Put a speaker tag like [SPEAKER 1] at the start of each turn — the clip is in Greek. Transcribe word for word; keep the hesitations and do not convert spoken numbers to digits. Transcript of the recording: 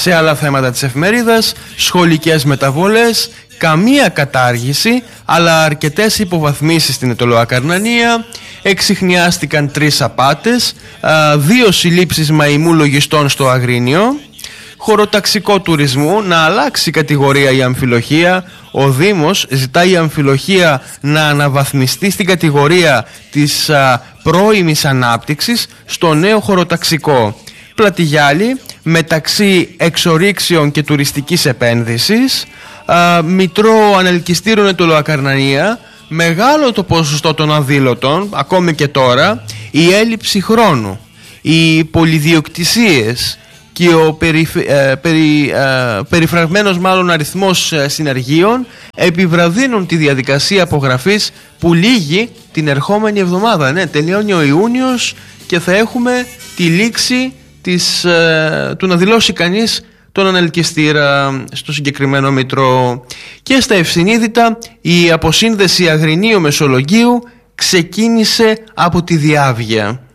[SPEAKER 1] Σε άλλα θέματα της εφημερίδας, σχολικές μεταβολές, καμία κατάργηση, αλλά αρκετές υποβαθμίσεις στην Αιτωλοακαρνανία. Εξιχνιάστηκαν τρεις απάτες, δύο συλλήψεις μαϊμού λογιστών στο Αγρίνιο. Χωροταξικό τουρισμού, να αλλάξει κατηγορία η αμφιλοχεία. Ο Δήμος ζητάει η αμφιλοχεία να αναβαθμιστεί στην κατηγορία της α, πρώιμης ανάπτυξης στο νέο χωροταξικό. Πλατιγιάλη, μεταξύ εξορίξεων και τουριστικής επένδυσης. α, Μητρό ανελκυστήρων Αιτωλοακαρνανία. Μεγάλο το ποσοστό των αδήλωτων, ακόμη και τώρα. Η έλλειψη χρόνου, οι πολυδιοκτησίες και ο περι, ε, περι, ε, περιφραγμένος μάλλον αριθμός ε, συνεργείων επιβραδύνουν τη διαδικασία απογραφής που λύγει την ερχόμενη εβδομάδα. Ναι, τελειώνει ο Ιούνιος και θα έχουμε τη λήξη της, ε, του να δηλώσει κανείς τον ανελκυστήρα στο συγκεκριμένο μητρό. Και στα ευσυνείδητα, η αποσύνδεση Αγρινίου Μεσολογγίου ξεκίνησε από τη διάβγεια.